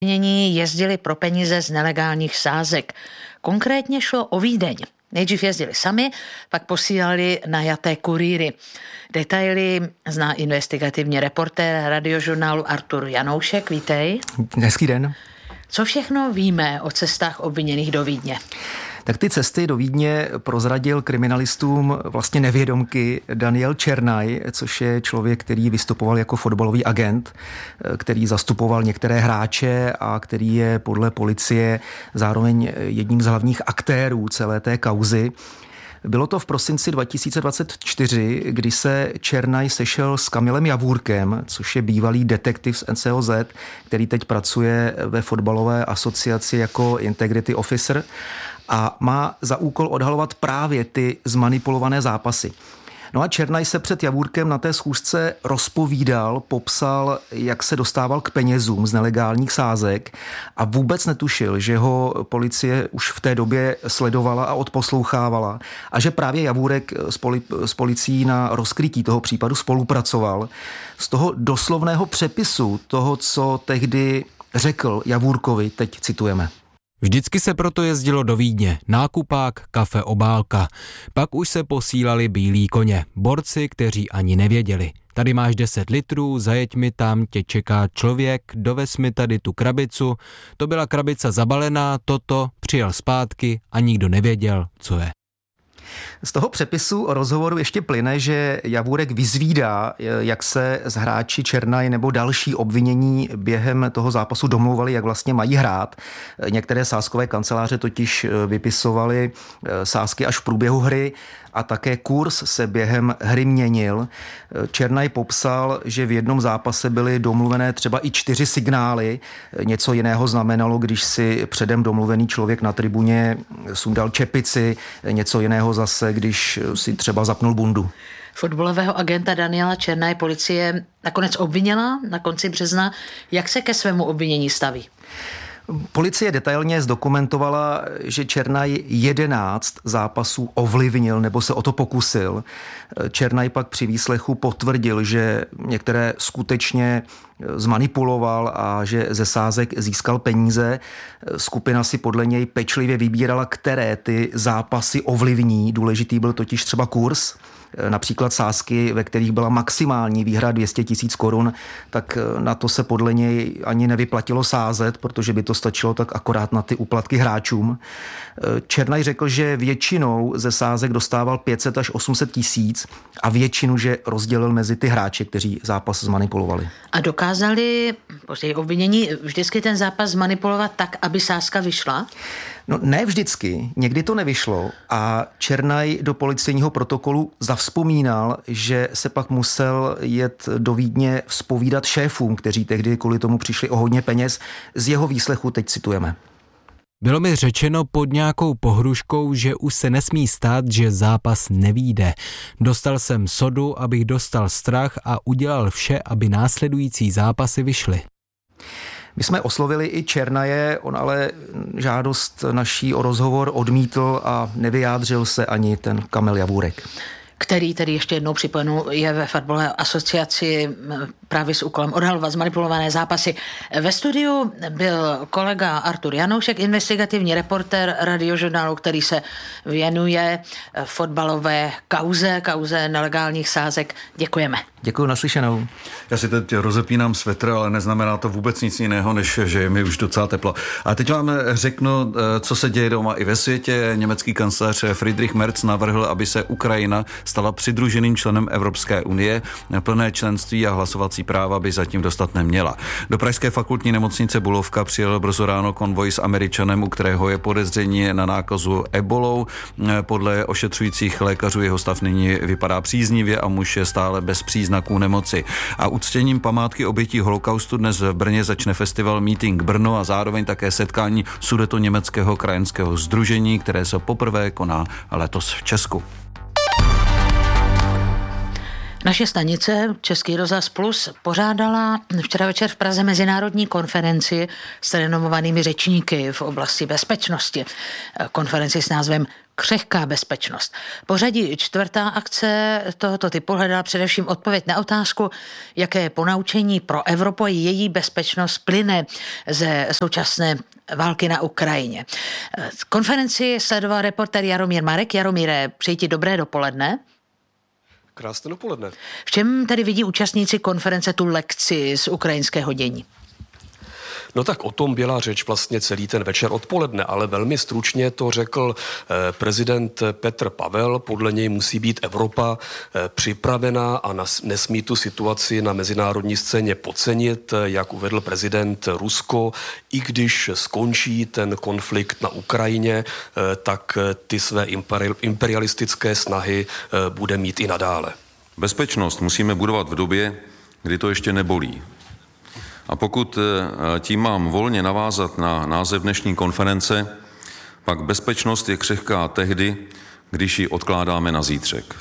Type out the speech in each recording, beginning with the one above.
Jezdili pro peníze z nelegálních sázek. Konkrétně šlo o Vídeň. Nejdřív jezdili sami, pak posílali najaté kurýry. Detaily zná investigativní reportér radiožurnálu Artur Janoušek. Vítej. Hezký den. Co všechno víme o cestách obviněných do Vídně? Tak ty cesty do Vídně prozradil kriminalistům vlastně nevědomky Daniel Černaj, což je člověk, který vystupoval jako fotbalový agent, který zastupoval některé hráče a který je podle policie zároveň jedním z hlavních aktérů celé té kauzy. Bylo to v prosinci 2024, kdy se Černaj sešel s Kamilem Javůrkem, což je bývalý detektiv z NCOZ, který teď pracuje ve fotbalové asociaci jako integrity officer a má za úkol odhalovat právě ty zmanipulované zápasy. No a Černaj se před Javůrkem na té schůzce rozpovídal, popsal, jak se dostával k penězům z nelegálních sázek a vůbec netušil, že ho policie už v té době sledovala a odposlouchávala a že právě Javůrek s policií na rozkrytí toho případu spolupracoval. Z toho doslovného přepisu toho, co tehdy řekl Javůrkovi, teď citujeme. Vždycky se proto jezdilo do Vídně, nákupák, kafe, obálka. Pak už se posílali bílí koně, borci, kteří ani nevěděli. Tady máš 10 litrů, zajeď mi tam, tě čeká člověk, dovez mi tady tu krabicu. To byla krabice zabalená, přijel zpátky a nikdo nevěděl, co je. Z toho přepisu rozhovoru ještě plyne, že Javůrek vyzvídá, jak se s hráči Černaj nebo další obvinění během toho zápasu domlouvali, jak vlastně mají hrát. Některé sázkové kanceláře totiž vypisovaly sázky až v průběhu hry a také kurz se během hry měnil. Černaj popsal, že v jednom zápase byly domluvené třeba i 4 signály. Něco jiného znamenalo, když si předem domluvený člověk na tribuně sundal čepici, něco jiného zase, když si třeba zapnul bundu. Fotbalového agenta Daniela Černaje policie nakonec obvinila na konci března. Jak se ke svému obvinění staví? Policie detailně zdokumentovala, že Černaj 11 zápasů ovlivnil nebo se o to pokusil. Černaj pak při výslechu potvrdil, že některé skutečně zmanipuloval a že ze sázek získal peníze. Skupina si podle něj pečlivě vybírala, které ty zápasy ovlivní. Důležitý byl totiž třeba kurz. Například sázky, ve kterých byla maximální výhra 200 000 korun, tak na to se podle něj ani nevyplatilo sázet, protože by to stačilo tak akorát na ty úplatky hráčům. Černaj řekl, že většinou ze sázek dostával 500 až 800 tisíc a většinu, že rozdělil mezi ty hráče, kteří zápas zmanipulovali. A dokázali později obvinění vždycky ten zápas zmanipulovat tak, aby sázka vyšla? No ne vždycky, někdy to nevyšlo a Černaj do policejního protokolu zavzpomínal, že se pak musel jet do Vídně zpovídat šéfům, kteří tehdy kvůli tomu přišli o hodně peněz. Z jeho výslechu teď citujeme. Bylo mi řečeno pod nějakou pohruškou, že už se nesmí stát, že zápas nevyjde. Dostal jsem sodu, abych dostal strach a udělal vše, aby následující zápasy vyšly. My jsme oslovili i Černaje, on ale žádost naší o rozhovor odmítl a nevyjádřil se ani ten Kamil Javůrek. Který tedy ještě jednou připomenu, je ve fotbalové asociaci právě s úkolem odhalovat zmanipulované zápasy. Ve studiu byl kolega Artur Janoušek, investigativní reportér radiožurnálu, který se věnuje fotbalové kauze nelegálních sázek. Děkujeme. Děkuji, naslyšenou. Já si teď rozepínám svetr, ale neznamená to vůbec nic jiného, než že je mi už docela teplo. A teď vám řeknu, co se děje doma i ve světě. Německý kancléř Friedrich Merz navrhl, aby se Ukrajina stala přidruženým členem Evropské unie. Plné členství a hlasovací práva by zatím dostat neměla. Do pražské fakultní nemocnice Bulovka přijel brzo ráno konvoj s Američanem, u kterého je podezření na nákazu ebolou. Podle ošetřujících lékařů jeho stav nyní vypadá příznivě a muž je stále bez příznaků nemoci. A uctěním památky obětí holokaustu dnes v Brně začne festival Meeting Brno a zároveň také setkání Sudetoněmeckého krajanského sdružení, které se poprvé koná letos v Česku. Naše stanice Český rozhlas Plus pořádala včera večer v Praze mezinárodní konferenci s renomovanými řečníky v oblasti bezpečnosti. Konferenci s názvem Křehká bezpečnost. Pořadí čtvrtá akce tohoto typu hledala především odpověď na otázku, jaké ponaučení pro Evropu a její bezpečnost plyne ze současné války na Ukrajině. Konferenci sledoval reportér Jaromír Marek. Jaromíre, přeji ti dobré dopoledne. Krásné dopoledne. V čem tedy vidí účastníci konference tu lekci z ukrajinského dění? No tak o tom byla řeč vlastně celý ten večer odpoledne, ale velmi stručně to řekl prezident Petr Pavel. Podle něj musí být Evropa připravená a nesmí tu situaci na mezinárodní scéně podcenit, jak uvedl prezident. Rusko, i když skončí ten konflikt na Ukrajině, tak ty své imperialistické snahy bude mít i nadále. Bezpečnost musíme budovat v době, kdy to ještě nebolí. A pokud tím mám volně navázat na název dnešní konference, pak bezpečnost je křehká tehdy, když ji odkládáme na zítřek.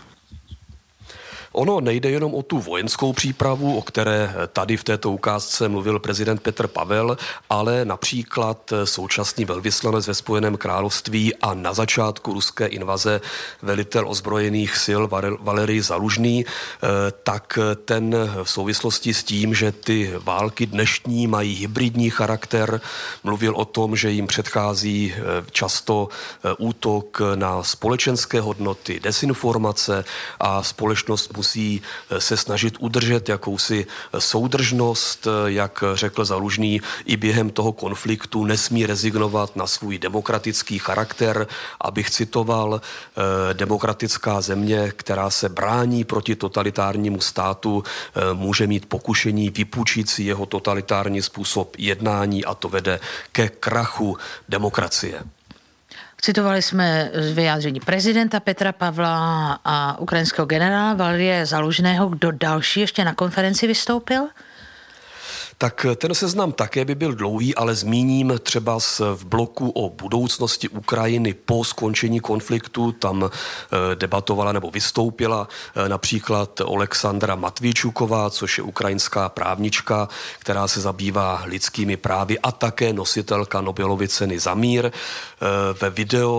Ono nejde jenom o tu vojenskou přípravu, o které tady v této ukázce mluvil prezident Petr Pavel, ale například současný velvyslanec ve Spojeném království a na začátku ruské invaze velitel ozbrojených sil Valerij Zalužný, tak ten v souvislosti s tím, že ty války dnešní mají hybridní charakter, mluvil o tom, že jim předchází často útok na společenské hodnoty, desinformace a společnost musí se snažit udržet jakousi soudržnost, jak řekl Zalužný, i během toho konfliktu nesmí rezignovat na svůj demokratický charakter, abych citoval, demokratická země, která se brání proti totalitárnímu státu, může mít pokušení vypůjčit si jeho totalitární způsob jednání a to vede ke krachu demokracie. Citovali jsme vyjádření prezidenta Petra Pavla a ukrajinského generála Valerije Zalužného. Kdo další ještě na konferenci vystoupil? Tak ten seznam také by byl dlouhý, ale zmíním třeba v bloku o budoucnosti Ukrajiny po skončení konfliktu. Tam debatovala nebo vystoupila například Oleksandra Matvíčuková, což je ukrajinská právnička, která se zabývá lidskými právy a také nositelka Nobelovy ceny za mír. Ve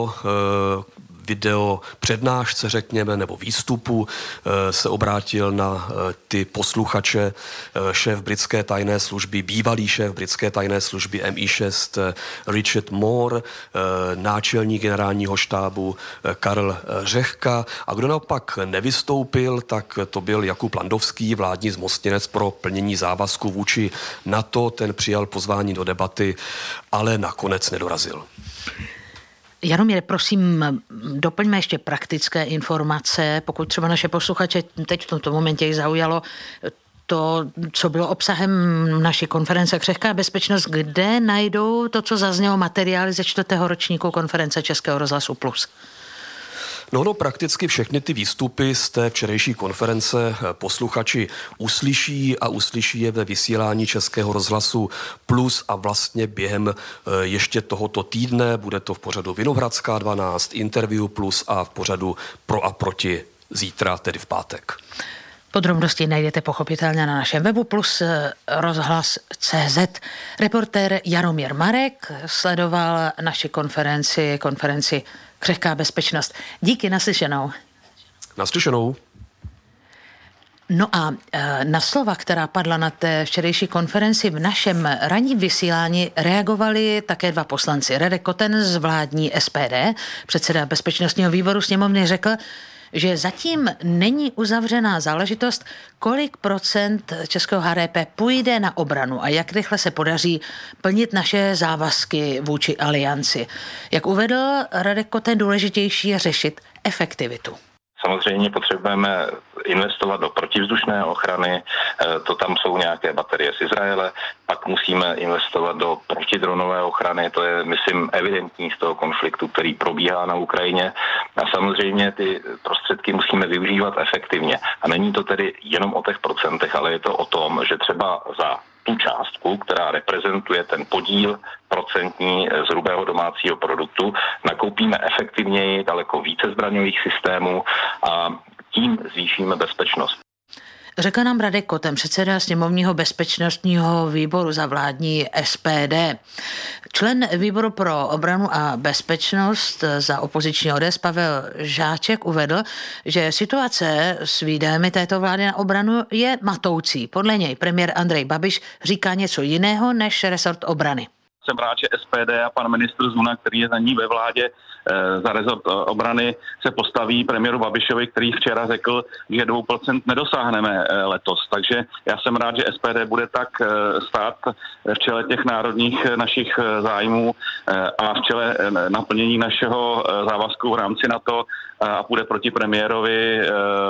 video přednášce, řekněme, nebo výstupu se obrátil na ty posluchače šéf britské tajné služby, bývalý šéf britské tajné služby MI6 Richard Moore, náčelník generálního štábu Karel Řehka. A kdo naopak nevystoupil, tak to byl Jakub Landovský, vládní zmocněnec pro plnění závazku vůči NATO. Ten přijal pozvání do debaty, ale nakonec nedorazil. Jaromíre, prosím, doplňme ještě praktické informace, pokud třeba naše posluchače teď v tomto momentě jich zaujalo to, co bylo obsahem naší konference Křehká bezpečnost, kde najdou to, co zaznělo, materiály ze 4. ročníku konference Českého rozhlasu Plus. No, prakticky všechny ty výstupy z té včerejší konference posluchači uslyší a uslyší je ve vysílání Českého rozhlasu Plus a vlastně během ještě tohoto týdne bude to v pořadu Vinohradská 12, Interview Plus a v pořadu Pro a proti zítra, tedy v pátek. Podrobnosti najdete pochopitelně na našem webu plus rozhlas.cz. Reportér Jaromír Marek sledoval naši konferenci Křehká bezpečnost. Díky, naslyšenou. Naslyšenou. No a na slova, která padla na té včerejší konferenci v našem ranním vysílání, reagovali také dva poslanci. Radek Koten z vládní SPD, předseda bezpečnostního výboru sněmovny, řekl, že zatím není uzavřená záležitost, kolik procent českého HDP půjde na obranu a jak rychle se podaří plnit naše závazky vůči alianci. Jak uvedl Radek Koten, důležitější je řešit efektivitu. Samozřejmě potřebujeme investovat do protivzdušné ochrany, to tam jsou nějaké baterie z Izraele, pak musíme investovat do protidronové ochrany, to je, myslím, evidentní z toho konfliktu, který probíhá na Ukrajině. A samozřejmě ty prostředky musíme využívat efektivně. A není to tedy jenom o těch procentech, ale je to o tom, že třeba za tu částku, která reprezentuje ten podíl procentní z hrubého domácího produktu, nakoupíme efektivněji daleko více zbraňových systémů a tím zvýšíme bezpečnost. Řekl nám Radek Koten, předseda sněmovního bezpečnostního výboru za vládní SPD. Člen výboru pro obranu a bezpečnost za opoziční ODS Pavel Žáček uvedl, že situace s výdajemi této vlády na obranu je matoucí. Podle něj premiér Andrej Babiš říká něco jiného než resort obrany. Jsem rád, že SPD a pan ministr Zuna, který je za ní ve vládě za rezort obrany, se postaví premiéru Babišovi, který včera řekl, že 2% nedosáhneme letos. Takže já jsem rád, že SPD bude tak stát v čele těch národních našich zájmů a v čele naplnění našeho závazku v rámci NATO a půjde proti premiérovi,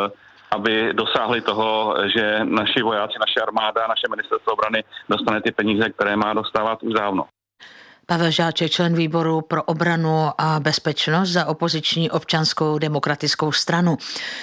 aby dosáhli toho, že naši vojáci, naše armáda, naše ministerstvo obrany dostane ty peníze, které má dostávat už dávno. Pavel Žáček, člen výboru pro obranu a bezpečnost za opoziční Občanskou demokratickou stranu.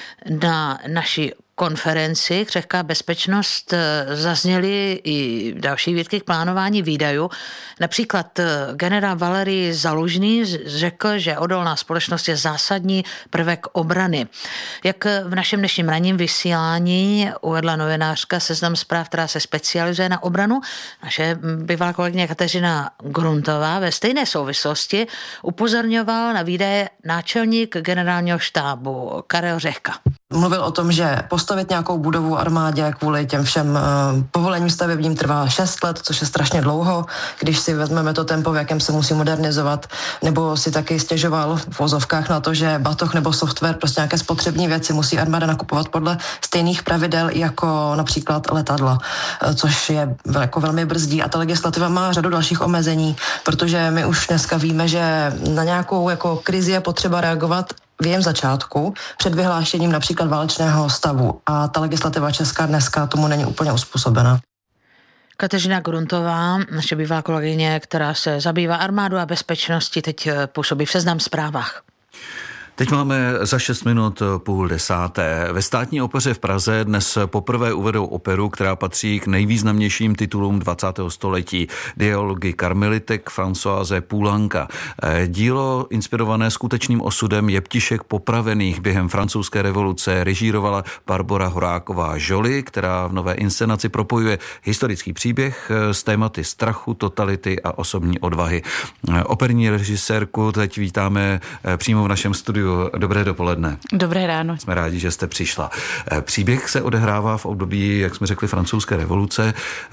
Na naší konferenci Křehká bezpečnost zazněly i další výtky k plánování výdajů. Například generál Valerij Zalužný řekl, že odolná společnost je zásadní prvek obrany. Jak v našem dnešním ranním vysílání uvedla novinářka Seznam Zpráv, která se specializuje na obranu, naše bývalá kolegyně Kateřina Gruntová ve stejné souvislosti upozorňoval na výdaje náčelník generálního štábu Karel Řehka. Mluvil o tom, že postavit nějakou budovu armádě kvůli těm všem povolením stavebním trvá 6 let, což je strašně dlouho, když si vezmeme to tempo, v jakém se musí modernizovat, nebo si taky stěžoval v vozovkách na to, že batoh nebo software, prostě nějaké spotřební věci musí armáda nakupovat podle stejných pravidel jako například letadla, což je jako velmi brzdí. A ta legislativa má řadu dalších omezení, protože my už dneska víme, že na nějakou jako krizi je potřeba reagovat v jejím začátku před vyhlášením například válečného stavu a ta legislativa česká dneska tomu není úplně uspůsobena. Kateřina Gruntová, naše bývalá kolegyně, která se zabývá armádou a bezpečností, teď působí v Seznam Zprávách. Teď máme za 6 minut 9:30. Ve Státní opeře v Praze dnes poprvé uvedou operu, která patří k nejvýznamnějším titulům 20. století. Dialogy karmelitek Françoise Poulenca. Dílo inspirované skutečným osudem jeptišek popravených během francouzské revoluce režírovala Barbora Horáková-Joly, která v nové inscenaci propojuje historický příběh s tématy strachu, totality a osobní odvahy. Operní režisérku teď vítáme přímo v našem studiu. Dobré dopoledne. Dobré ráno. Jsme rádi, že jste přišla. Příběh se odehrává v období, jak jsme řekli, francouzské revoluce.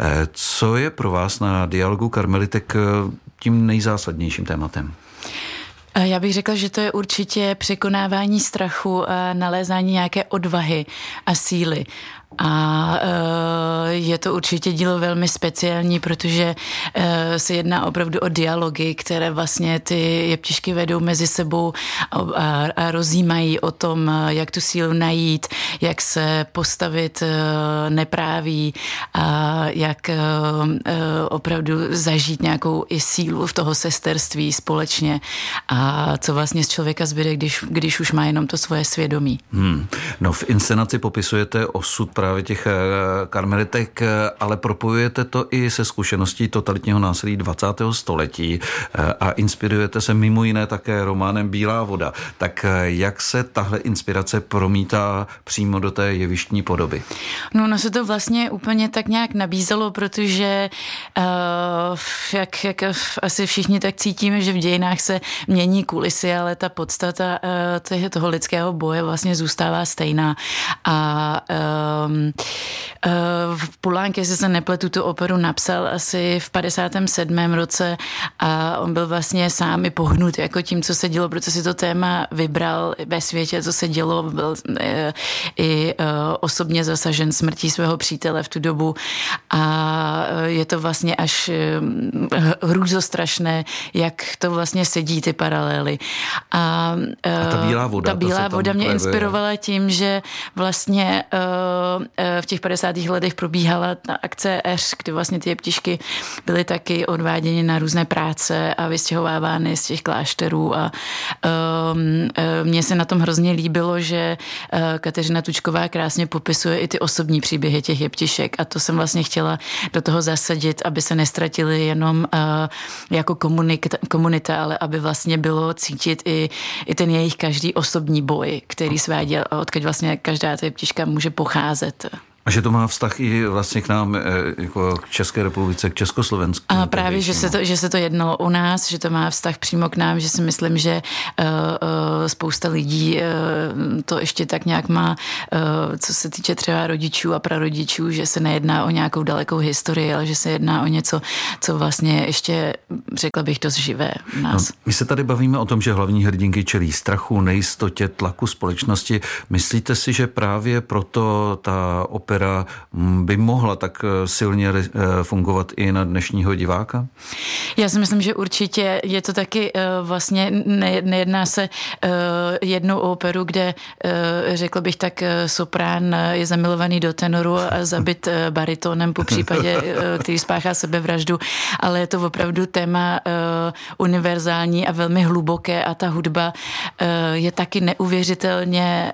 Co je pro vás na Dialogu karmelitek tím nejzásadnějším tématem? Já bych řekla, že to je určitě překonávání strachu a nalézání nějaké odvahy a síly. A je to určitě dílo velmi speciální, protože se jedná opravdu o dialogy, které vlastně ty jeptišky vedou mezi sebou a rozjímají o tom, jak tu sílu najít, jak se postavit nepráví a jak opravdu zažít nějakou i sílu v toho sesterství společně a co vlastně z člověka zbyde, když už má jenom to svoje svědomí. No v inscenaci popisujete osud právě těch karmelitek, ale propojujete to i se zkušeností totalitního násilí 20. století a inspirujete se mimo jiné také románem Bílá voda. Tak jak se tahle inspirace promítá přímo do té jevištní podoby? No se to vlastně úplně tak nějak nabízelo, protože jak asi všichni tak cítíme, že v dějinách se mění kulisy, ale ta podstata toho lidského boje vlastně zůstává stejná. A v Poulenc, jestli se nepletu, tu operu napsal asi v 57. roce a on byl vlastně sám i pohnut jako tím, co se dělo, protože si to téma vybral ve světě, co se dělo, byl i osobně zasažen smrtí svého přítele v tu dobu a je to vlastně až hrůzostrašné, jak to vlastně sedí ty paralely. A ta Bílá voda mě inspirovala tím, že vlastně v těch 50. letech probíhala ta akce Eř, kdy vlastně ty jeptišky byly taky odváděny na různé práce a vystěhovávány z těch klášterů a mně se na tom hrozně líbilo, že Kateřina Tučková krásně popisuje i ty osobní příběhy těch jeptišek a to jsem vlastně chtěla do toho zasadit, aby se nestratili jenom jako komunita, ale aby vlastně bylo cítit i ten jejich každý osobní boj, který sváděl a odkud vlastně každá ta jeptiška může pocházet. A že to má vztah i vlastně k nám, jako k České republice, k Československu. A právě, že se to jednalo u nás, že to má vztah přímo k nám, že si myslím, že spousta lidí to ještě tak nějak má, co se týče třeba rodičů a prarodičů, že se nejedná o nějakou dalekou historii, ale že se jedná o něco, co vlastně ještě, řekla bych, dost živé v nás. No, my se tady bavíme o tom, že hlavní hrdinky čelí strachu, nejistotě, tlaku společnosti. Myslíte si, že právě proto ta opera by mohla tak silně fungovat i na dnešního diváka? Já si myslím, že určitě je to taky vlastně, nejedná se jednou operu, kde řekl bych tak, soprán je zamilovaný do tenoru a zabit baritónem, po případě, který spáchá sebevraždu, ale je to opravdu téma univerzální a velmi hluboké a ta hudba je taky neuvěřitelně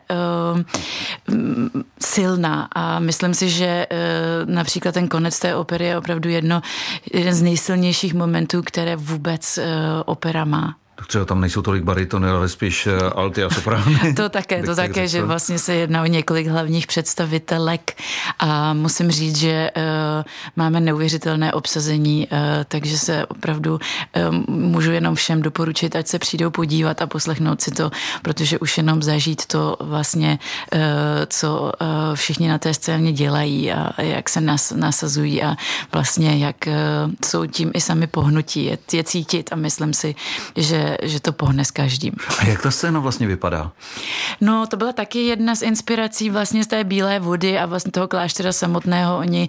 silná a myslím si, že například ten konec té opery je opravdu jeden z nejsilnějších momentů, které vůbec opera má. Třeba tam nejsou tolik baritony, ale spíš alty a soprány. To také, že vlastně se jedná o několik hlavních představitelek a musím říct, že máme neuvěřitelné obsazení, takže se opravdu můžu jenom všem doporučit, ať se přijdou podívat a poslechnout si to, protože už jenom zažít to vlastně, co všichni na té scéně dělají a jak se nasazují a vlastně jak jsou tím i sami pohnutí, je cítit a myslím si, že to pohne s každým. A jak ta scéna vlastně vypadá? No, to byla taky jedna z inspirací vlastně z té Bílé vody a vlastně toho kláštera samotného. Oni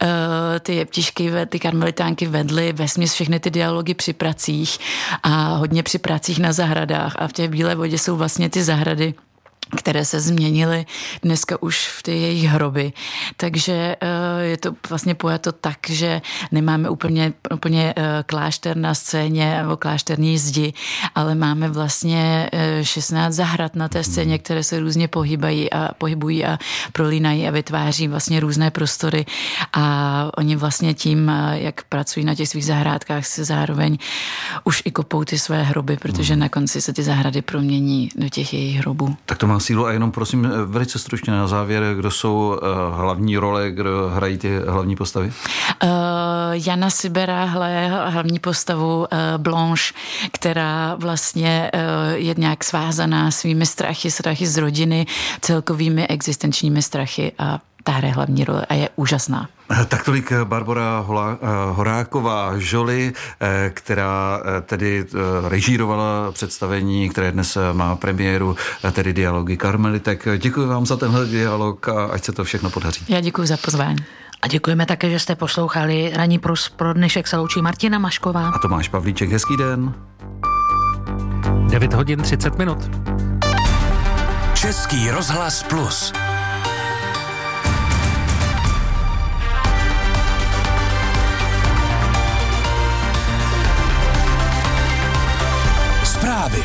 ty jeptišky, ty karmelitánky vedly vesměs všechny ty dialogy při pracích a hodně při pracích na zahradách a v té Bílé vodě jsou vlastně ty zahrady, které se změnily dneska už v ty jejich hroby. Takže je to vlastně pojato tak, že nemáme úplně klášter na scéně nebo klášterní zdi, ale máme vlastně 16 zahrad na té scéně, které se různě pohybují a prolínají a vytváří vlastně různé prostory a oni vlastně tím, jak pracují na těch svých zahrádkách, se zároveň už i kopou ty své hroby, protože na konci se ty zahrady promění do těch jejich hrobů. Tak to má sílu a jenom prosím velice stručně na závěr, kdo jsou hlavní role, kdo hrají ty hlavní postavy? Jana Sibera hraje hlavní postavu Blanche, která vlastně je nějak svázaná svými strachy z rodiny, celkovými existenčními strachy a ta hraje hlavní role a je úžasná. Tak tolik Barbora Horáková Joly, která tedy režírovala představení, které dnes má premiéru, tedy Dialogy karmelitek. Děkuji vám za tenhle dialog a ať se to všechno podaří. Já děkuji za pozvání. A děkujeme také, že jste poslouchali Ranní plus. Pro dnešek se loučí Martina Mašková a Tomáš Pavlíček. Hezký den. 9:30. Český rozhlas plus. Zprávy.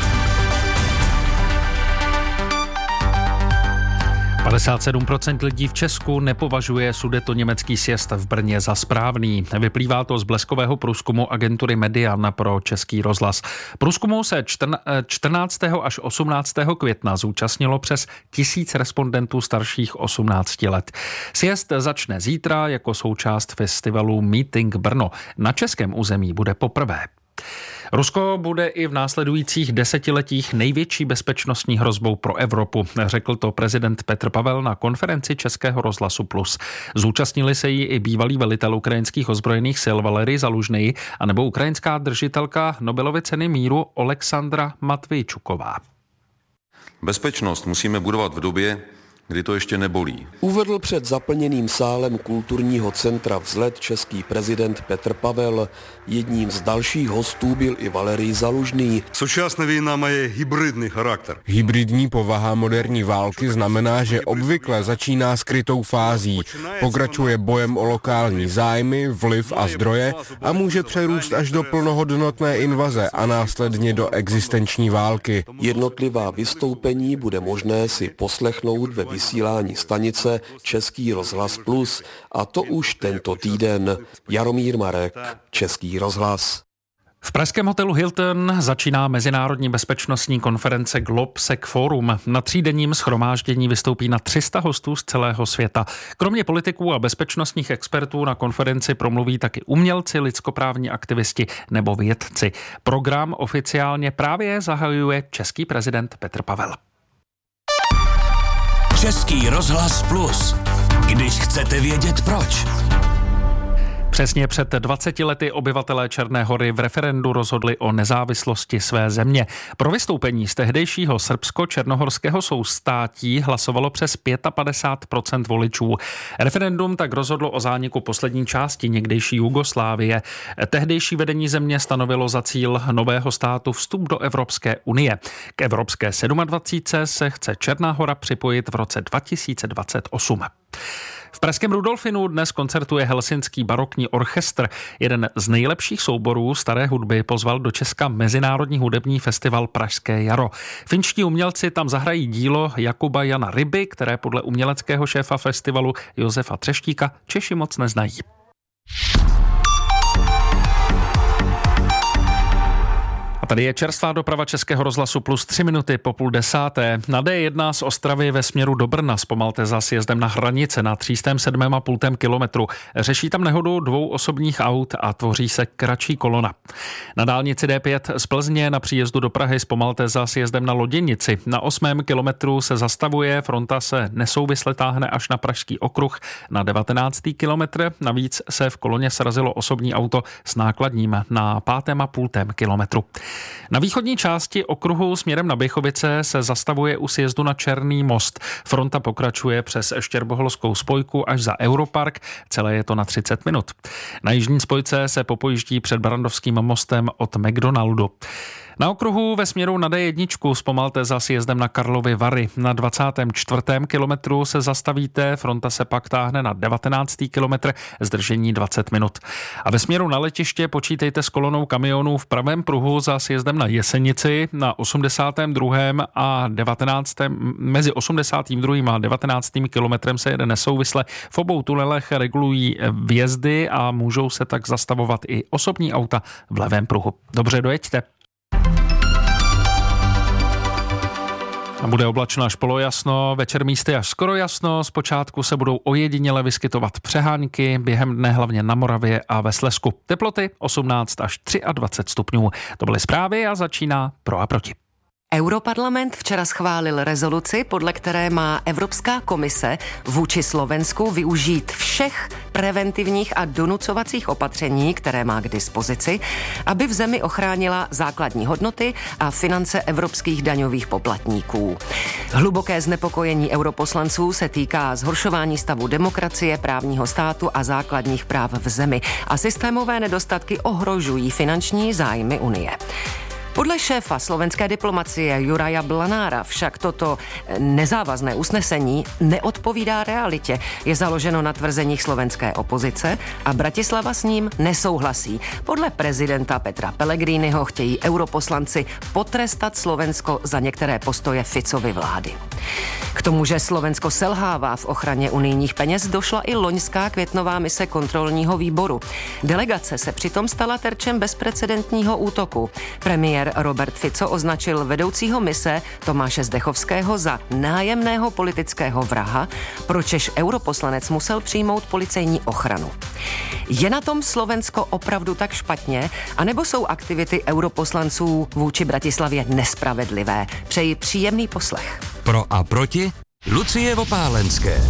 57% lidí v Česku nepovažuje sudetoněmecký sjezd v Brně za správný. Vyplývá to z bleskového průzkumu agentury Median pro Český rozhlas. Průzkumu se 14. až 18. května zúčastnilo přes 1000 respondentů starších 18 let. Sjezd začne zítra jako součást festivalu Meeting Brno. Na českém území bude poprvé. Rusko bude i v následujících desetiletích největší bezpečnostní hrozbou pro Evropu, řekl to prezident Petr Pavel na konferenci Českého rozhlasu Plus. Zúčastnili se jí i bývalý velitel ukrajinských ozbrojených sil Valerij Zalužnej anebo ukrajinská držitelka Nobelovy ceny míru Oleksandra Matvejčuková. Bezpečnost musíme budovat v době, kdy to ještě nebolí. Uvedl před zaplněným sálem kulturního centra Vzlet český prezident Petr Pavel. Jedním z dalších hostů byl i Valerij Zalužný. Současná vojna má hybridní charakter. Hybridní povaha moderní války znamená, že obvykle začíná skrytou fází, pokračuje bojem o lokální zájmy, vliv a zdroje a může přerůst až do plnohodnotné invaze a následně do existenční války. Jednotlivá vystoupení bude možné si poslechnout ve vysílání stanice Český rozhlas Plus, a to už tento týden. Jaromír Marek, Český rozhlas. V pražském hotelu Hilton začíná mezinárodní bezpečnostní konference Globsec Forum. Na 3denním shromáždění vystoupí na 300 hostů z celého světa. Kromě politiků a bezpečnostních expertů na konferenci promluví taky umělci, lidskoprávní aktivisti nebo vědci. Program oficiálně právě zahajuje český prezident Petr Pavel. Český rozhlas Plus. Když chcete vědět proč. Přesně před 20 lety obyvatelé Černé Hory v referendu rozhodli o nezávislosti své země. Pro vystoupení z tehdejšího srbsko-černohorského soustátí hlasovalo přes 55% voličů. Referendum tak rozhodlo o zániku poslední části někdejší Jugoslávie. Tehdejší vedení země stanovilo za cíl nového státu vstup do Evropské unie. K Evropské 27 se chce Černá Hora připojit v roce 2028. V pražském Rudolfinu dnes koncertuje Helsinský barokní orchestr. Jeden z nejlepších souborů staré hudby pozval do Česka Mezinárodní hudební festival Pražské jaro. Finští umělci tam zahrají dílo Jakuba Jana Ryby, které podle uměleckého šéfa festivalu Josefa Třeštíka Češi moc neznají. Tady je čerstvá doprava Českého rozhlasu Plus 3 minuty po 9:30. Na D1 z Ostravy ve směru do Brna zpomalte za sjezdem na Hranice na 307,5 kilometru. Řeší tam nehodu 2 osobních aut a tvoří se kratší kolona. Na dálnici D5 z Plzně na příjezdu do Prahy zpomalte za sjezdem na Loděnici. Na 8. kilometru se zastavuje, fronta se nesouvisle táhne až na Pražský okruh. Na 19. kilometr navíc se v koloně srazilo osobní auto s nákladním na 5,5 kilometru. Na východní části okruhu směrem na Běchovice se zastavuje u sjezdu na Černý most. Fronta pokračuje přes Štěrboholskou spojku až za Europark, celé je to na 30 minut. Na jižní spojce se popojíždí před Barandovským mostem od McDonaldu. Na okruhu ve směru na D1 zpomalte za sjezdem na Karlovy Vary. Na 24. kilometru se zastavíte, fronta se pak táhne na 19. kilometr, zdržení 20 minut. A ve směru na letiště počítejte s kolonou kamionů v pravém pruhu za sjezdem na Jesenici. Na 82. a 19. mezi 82. a 19. kilometrem se jede nesouvisle. V obou tunelech regulují vjezdy a můžou se tak zastavovat i osobní auta v levém pruhu. Dobře, dojeďte. A bude oblačno až polojasno, večer místy až skoro jasno, zpočátku se budou ojediněle vyskytovat přehánky, během dne hlavně na Moravě a ve Slezsku. Teploty 18 až 23 stupňů. To byly zprávy a začíná Pro a proti. Europarlament včera schválil rezoluci, podle které má Evropská komise vůči Slovensku využít všech preventivních a donucovacích opatření, které má k dispozici, aby v zemi ochránila základní hodnoty a finance evropských daňových poplatníků. Hluboké znepokojení europoslanců se týká zhoršování stavu demokracie, právního státu a základních práv v zemi a systémové nedostatky ohrožují finanční zájmy Unie. Podle šéfa slovenské diplomacie Juraja Blanára však toto nezávazné usnesení neodpovídá realitě. Je založeno na tvrzeních slovenské opozice a Bratislava s ním nesouhlasí. Podle prezidenta Petra Pellegriniho chtějí europoslanci potrestat Slovensko za některé postoje Ficovy vlády. K tomu, že Slovensko selhává v ochraně unijních peněz, došla i loňská květnová mise kontrolního výboru. Delegace se přitom stala terčem bezprecedentního útoku. Premiér Robert Fico označil vedoucího mise Tomáše Zdechovského za nájemného politického vraha, pročež europoslanec musel přijmout policejní ochranu. Je na tom Slovensko opravdu tak špatně, anebo jsou aktivity europoslanců vůči Bratislavě nespravedlivé? Přeji příjemný poslech. Pro a proti Lucie Vopálenské.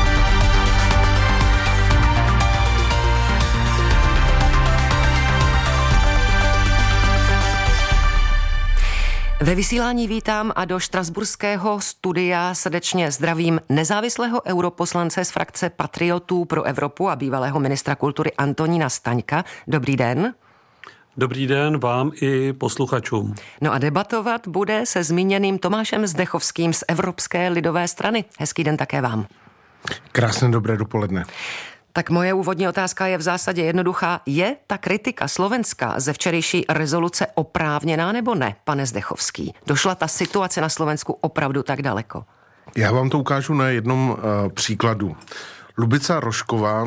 Ve vysílání vítám a do štrasburského studia srdečně zdravím nezávislého europoslance z frakce Patriotů pro Evropu a bývalého ministra kultury Antonína Staňka. Dobrý den. Dobrý den vám i posluchačům. No a debatovat bude se zmíněným Tomášem Zdechovským z Evropské lidové strany. Hezký den také vám. Krásné dobré dopoledne. Tak moje úvodní otázka je v zásadě jednoduchá. Je ta kritika Slovenska ze včerejší rezoluce oprávněná nebo ne, pane Zdechovský? Došla ta situace na Slovensku opravdu tak daleko? Já vám to ukážu na jednom příkladu. Lubica Rošková,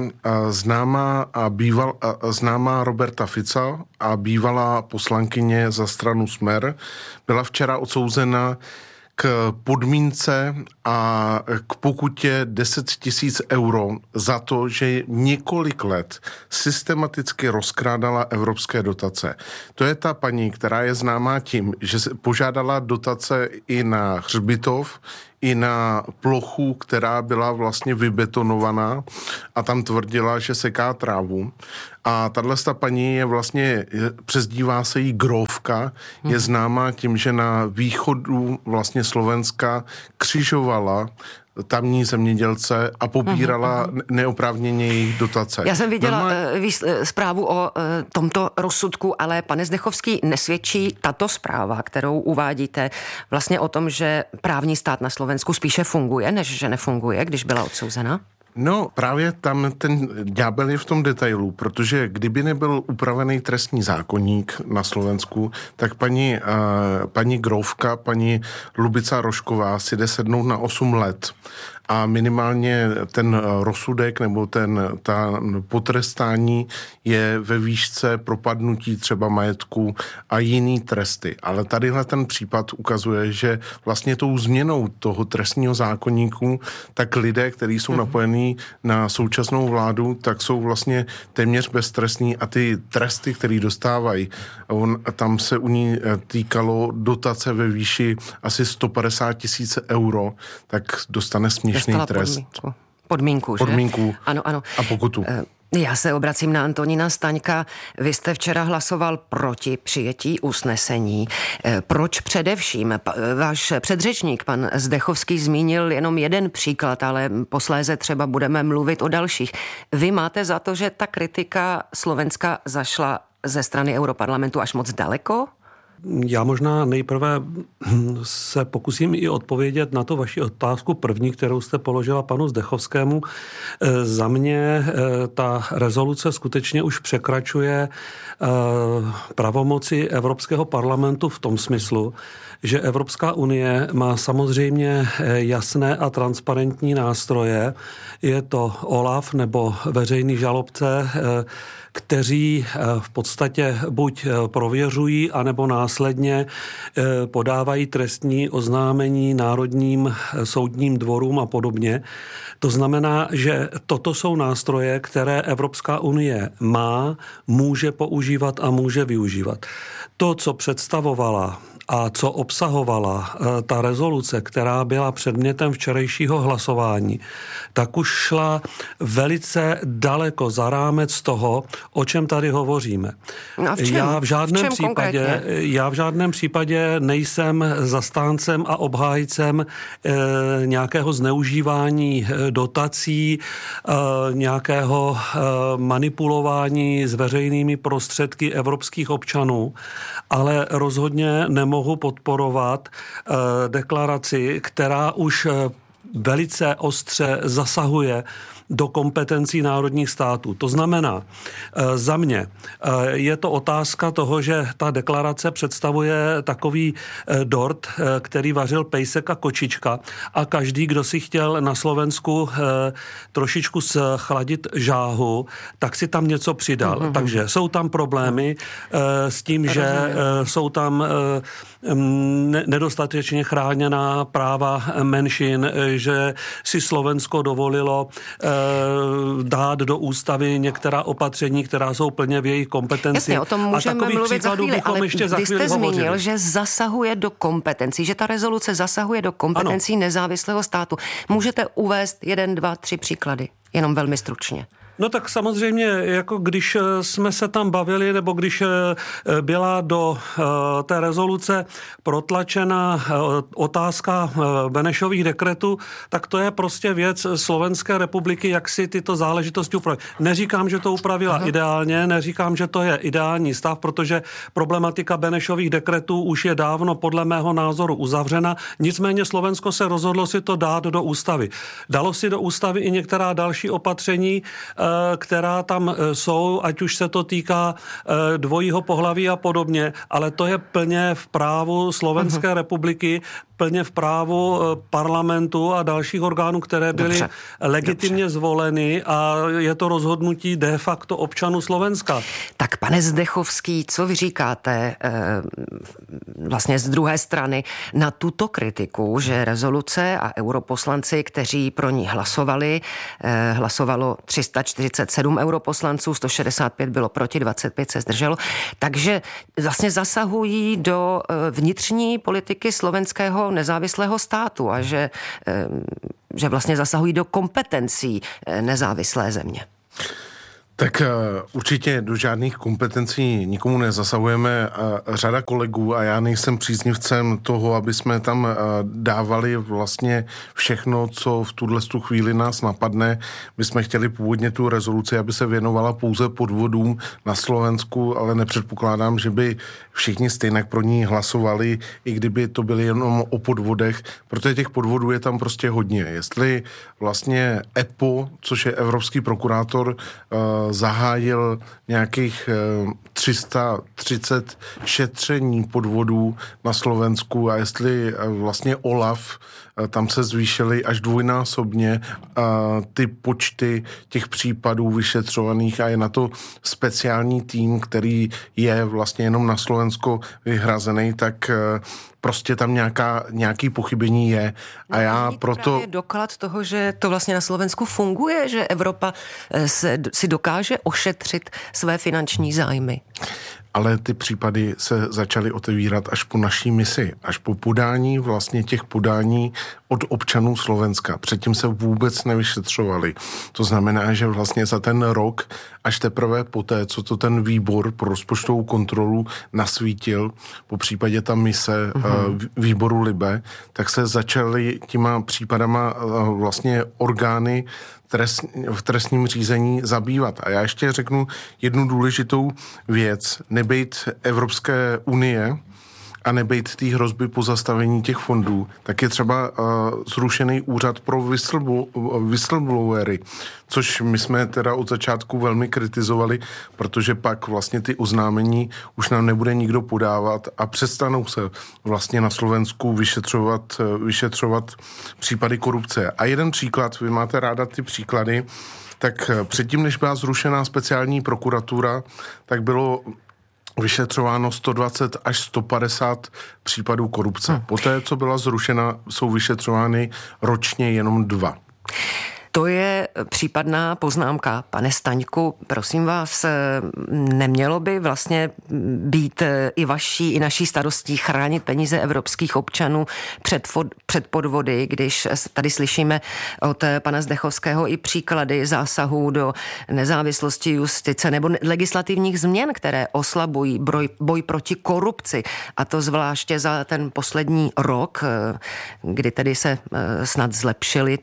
známá Roberta Fica a bývalá poslankyně za stranu Smer, byla včera odsouzena k podmínce a k pokutě 10 000 euro za to, že několik let systematicky rozkrádala evropské dotace. To je ta paní, která je známá tím, že požádala dotace i na hřbitov, i na plochu, která byla vlastně vybetonovaná a tam tvrdila, že seká trávu. A tato paní je vlastně, přezdívá se jí Grófka, je známá tím, že na východu vlastně Slovenska křižovala tamní zemědělce a pobírala neoprávněně jejich dotace. Já jsem viděla zprávu o tomto rozsudku, ale pane Zdechovský, nesvědčí tato zpráva, kterou uvádíte, vlastně o tom, že právní stát na Slovensku spíše funguje, než že nefunguje, když byla odsouzena? No, právě tam ten ďábel je v tom detailu, protože kdyby nebyl upravený trestní zákoník na Slovensku, tak paní Grófka, paní Lubica Rošková si jde sednout na 8 let. A minimálně ten rozsudek nebo ta potrestání je ve výšce propadnutí třeba majetku a jiný tresty. Ale tadyhle ten případ ukazuje, že vlastně tou změnou toho trestního zákoníku, tak lidé, kteří jsou napojení na současnou vládu, tak jsou vlastně téměř beztrestní a ty tresty, které dostávají, tam se u ní týkalo dotace ve výši asi 150 000 euro, tak dostane směšný trest. Podmínku, že? Podmínku. Ano. A pokutu. Já se obracím na Antonína Staňka. Vy jste včera hlasoval proti přijetí usnesení. Proč především? Váš předřečník, pan Zdechovský, zmínil jenom jeden příklad, ale posléze třeba budeme mluvit o dalších. Vy máte za to, že ta kritika Slovenska zašla ze strany Europarlamentu až moc daleko? Já možná nejprve se pokusím i odpovědět na tu vaši otázku první, kterou jste položila panu Zdechovskému. Za mě ta rezoluce skutečně už překračuje pravomoci Evropského parlamentu v tom smyslu, že Evropská unie má samozřejmě jasné a transparentní nástroje. Je to OLAF nebo veřejný žalobce, kteří v podstatě buď prověřují, anebo následně podávají trestní oznámení národním soudním dvorům a podobně. To znamená, že toto jsou nástroje, které Evropská unie má, může používat a může využívat. To, co představovala a co obsahovala ta rezoluce, která byla předmětem včerejšího hlasování, tak už šla velice daleko za rámec toho, o čem tady hovoříme. No v čem? Já v žádném případě nejsem zastáncem a obhájcem nějakého zneužívání dotací, nějakého manipulování s veřejnými prostředky evropských občanů, ale rozhodně nemohu podporovat deklaraci, která už velice ostře zasahuje do kompetencí národních států. To znamená, za mě je to otázka toho, že ta deklarace představuje takový dort, který vařil pejsek a kočička a každý, kdo si chtěl na Slovensku trošičku schladit žáhu, tak si tam něco přidal. Takže jsou tam problémy s tím, že jsou tam nedostatečně chráněná práva menšin, že si Slovensko dovolilo dát do ústavy některá opatření, která jsou plně v jejich kompetenci. Jasně, o tom můžeme mluvit za chvíli, ale vy jste zmínil, že zasahuje do kompetencí, že ta rezoluce zasahuje do kompetencí nezávislého státu. Můžete uvést 1, 2, 3 příklady, jenom velmi stručně. No tak samozřejmě, jako když jsme se tam bavili, nebo když byla do té rezoluce protlačena otázka Benešových dekretů, tak to je prostě věc Slovenské republiky, jak si tyto záležitosti upravit. Neříkám, že to upravila ideálně, neříkám, že to je ideální stav, protože problematika Benešových dekretů už je dávno podle mého názoru uzavřena, nicméně Slovensko se rozhodlo si to dát do ústavy. Dalo si do ústavy i některá další opatření, která tam jsou, ať už se to týká dvojího pohlaví a podobně, ale to je plně v právu Slovenské republiky, plně v právu parlamentu a dalších orgánů, které byly legitimně zvoleny a je to rozhodnutí de facto občanů Slovenska. Tak pane Zdechovský, co vy říkáte vlastně z druhé strany na tuto kritiku, že rezoluce a europoslanci, kteří pro ní hlasovali, hlasovalo 347 europoslanců, 165 bylo proti, 25 se zdrželo, takže vlastně zasahují do vnitřní politiky slovenského nezávislého státu a že vlastně zasahují do kompetencí nezávislé země. Tak určitě do žádných kompetencí nikomu nezasahujeme. Řada kolegů a já nejsem příznivcem toho, aby jsme tam dávali vlastně všechno, co v tuto chvíli nás napadne. My jsme chtěli původně tu rezoluci, aby se věnovala pouze podvodům na Slovensku, ale nepředpokládám, že by všichni stejně pro ní hlasovali, i kdyby to byly jenom o podvodech, protože těch podvodů je tam prostě hodně. Jestli vlastně EPO, což je Evropský prokurátor, zahájil nějakých 330 šetření podvodů na Slovensku a jestli vlastně OLAF, tam se zvýšily až dvojnásobně ty počty těch případů vyšetřovaných a je na to speciální tým, který je vlastně jenom na Slovensko vyhrazený, tak prostě tam nějaký pochybení je. A já proto... Je doklad toho, že to vlastně na Slovensku funguje, že Evropa si dokáže ošetřit své finanční zájmy. Ale ty případy se začaly otevírat až po naší misi, až po podání vlastně těch podání od občanů Slovenska. Předtím se vůbec nevyšetřovali. To znamená, že vlastně za ten rok, až teprve poté, co to ten výbor pro rozpočtovou kontrolu nasvítil, po případě ta mise výboru Libe, tak se začaly těma případama vlastně orgány v trestním řízení zabývat. A já ještě řeknu jednu důležitou věc. Nebejt Evropské unie a nebejt té hrozby pozastavení těch fondů, tak je třeba zrušený úřad pro whistleblowery, což my jsme teda od začátku velmi kritizovali, protože pak vlastně ty oznámení už nám nebude nikdo podávat a přestanou se vlastně na Slovensku vyšetřovat případy korupce. A jeden příklad, vy máte ráda ty příklady, tak předtím, než byla zrušená speciální prokuratura, tak bylo vyšetřováno 120 až 150 případů korupce. Poté, co byla zrušena, jsou vyšetřovány ročně jenom 2. To je případná poznámka. Pane Staňku, prosím vás, nemělo by vlastně být i vaší, i naší starostí chránit peníze evropských občanů před podvody, když tady slyšíme od pana Zdechovského i příklady zásahů do nezávislosti justice nebo legislativních změn, které oslabují boj proti korupci. A to zvláště za ten poslední rok, kdy tedy se snad zlepšily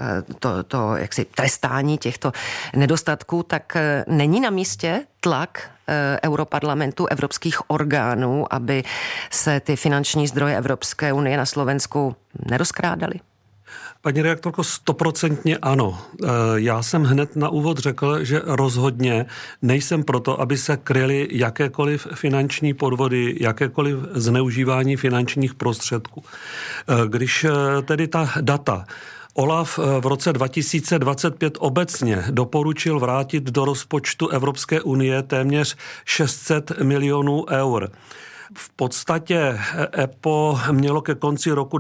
to jaksi trestání těchto nedostatků, tak není na místě tlak Europarlamentu, evropských orgánů, aby se ty finanční zdroje Evropské unie na Slovensku nerozkrádaly? Paní redaktorko, 100% ano. Já jsem hned na úvod řekl, že rozhodně nejsem proto, aby se kryly jakékoliv finanční podvody, jakékoliv zneužívání finančních prostředků. Když tedy ta data OLAF v roce 2025 obecně doporučil vrátit do rozpočtu Evropské unie téměř 600 milionů eur. V podstatě EPO mělo ke konci roku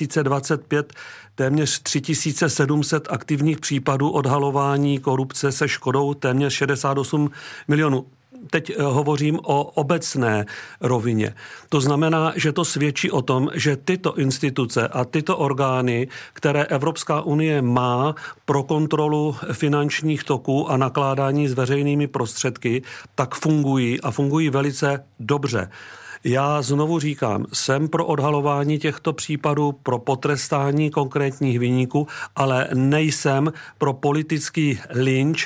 2025 téměř 3700 aktivních případů odhalování korupce se škodou téměř 68 milionů. Teď hovořím o obecné rovině. To znamená, že to svědčí o tom, že tyto instituce a tyto orgány, které Evropská unie má pro kontrolu finančních toků a nakládání s veřejnými prostředky, tak fungují a fungují velice dobře. Já znovu říkám, jsem pro odhalování těchto případů, pro potrestání konkrétních viníků, ale nejsem pro politický lynč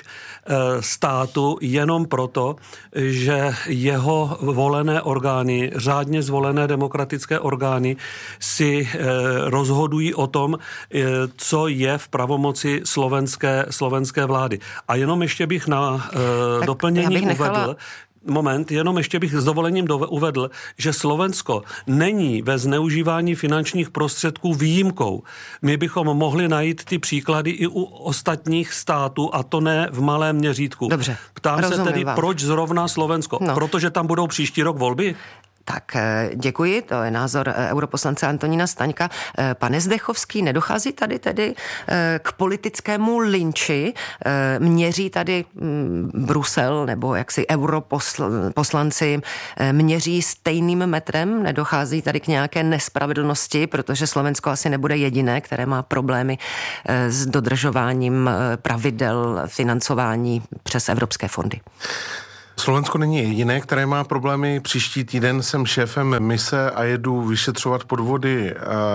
státu jenom proto, že jeho volené orgány, řádně zvolené demokratické orgány si rozhodují o tom, co je v pravomoci slovenské vlády. A jenom ještě bych na doplnění uvedl, jenom ještě bych s dovolením uvedl, že Slovensko není ve zneužívání finančních prostředků výjimkou. My bychom mohli najít ty příklady i u ostatních států, a to ne v malém měřítku. Dobře, ptám se tedy, proč zrovna Slovensko? No. Protože tam budou příští rok volby? Tak děkuji, to je názor europoslance Antonína Staňka. Pane Zdechovský, nedochází tady tedy k politickému lynči? Měří tady Brusel nebo jaksi europoslanci měří stejným metrem? Nedochází tady k nějaké nespravedlnosti, protože Slovensko asi nebude jediné, které má problémy s dodržováním pravidel financování přes evropské fondy? Slovensko není jediné, které má problémy. Příští týden jsem šéfem mise a jedu vyšetřovat podvody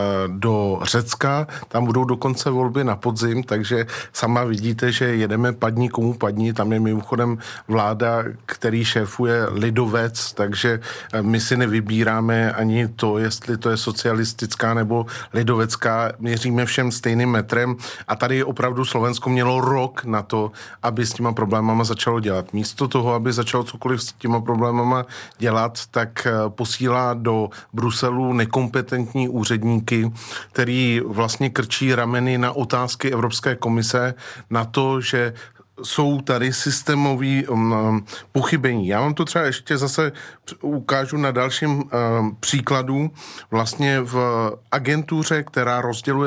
do Řecka. Tam budou dokonce volby na podzim, takže sama vidíte, že jedeme padni komu padni. Tam je mimochodem vláda, který šéfuje lidovec, takže my si nevybíráme ani to, jestli to je socialistická nebo lidovecká. Měříme všem stejným metrem a tady opravdu Slovensko mělo rok na to, aby s těma problémama začalo dělat. Místo toho, aby začalo cokoliv s těma problémama dělat, tak posílá do Bruselu nekompetentní úředníky, který vlastně krčí rameny na otázky Evropské komise, na to, že jsou tady systémové pochybení. Já vám to třeba ještě zase ukážu na dalším příkladu. Vlastně v agentuře, která rozděluje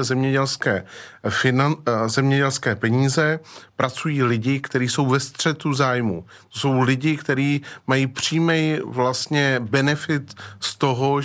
zemědělské peníze, pracují lidi, kteří jsou ve střetu zájmu. To jsou lidi, kteří mají přímý vlastně benefit z toho,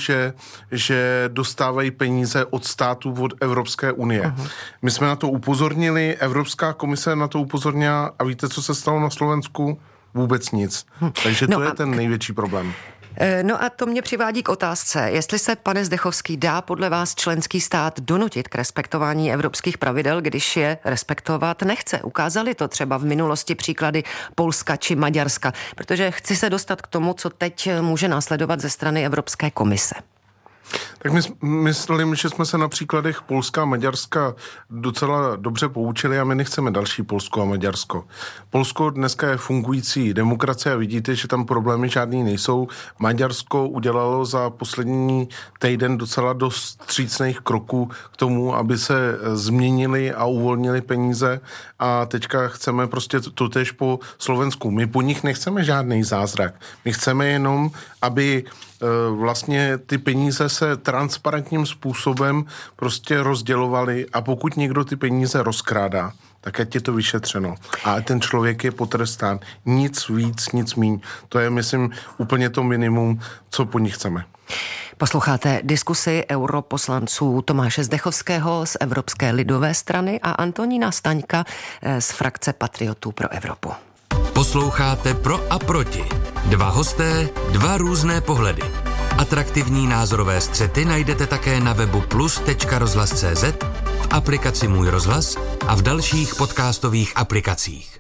že dostávají peníze od států, od Evropské unie. Uh-huh. My jsme na to upozornili, Evropská komise na to upozornila a víte, co se stalo na Slovensku? Vůbec nic. Takže to je ten největší problém. No a to mě přivádí k otázce, jestli se, pane Zdechovský, dá podle vás členský stát donutit k respektování evropských pravidel, když je respektovat nechce. Ukázali to třeba v minulosti příklady Polska či Maďarska, protože chci se dostat k tomu, co teď může následovat ze strany Evropské komise. Tak myslím, že jsme se na příkladech Polska a Maďarska docela dobře poučili a my nechceme další Polsko a Maďarsko. Polsko dneska je fungující demokracie a vidíte, že tam problémy žádný nejsou. Maďarsko udělalo za poslední týden docela dost vstřícných kroků k tomu, aby se změnili a uvolnili peníze a teďka chceme prostě totéž po Slovensku. My po nich nechceme žádný zázrak. My chceme jenom, aby vlastně ty peníze se transparentním způsobem prostě rozdělovaly a pokud někdo ty peníze rozkrádá, tak ať je to vyšetřeno. A ten člověk je potrestán. Nic víc, nic míň. To je, myslím, úplně to minimum, co po nich chceme. Posloucháte diskusi europoslanců Tomáše Zdechovského z Evropské lidové strany a Antonína Staňka z frakce Patriotů pro Evropu. Posloucháte Pro a proti. Dva hosté, dva různé pohledy. Atraktivní názorové střety najdete také na webu plus.rozhlas.cz, v aplikaci Můj rozhlas a v dalších podcastových aplikacích.